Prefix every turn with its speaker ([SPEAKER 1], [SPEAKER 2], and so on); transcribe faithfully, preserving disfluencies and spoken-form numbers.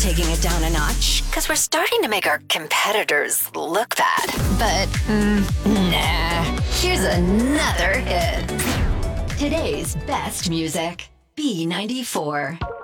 [SPEAKER 1] taking it down a notch because we're starting to make our competitors look bad. But, mm, nah. Here's another hit. Today's best music. B ninety-four.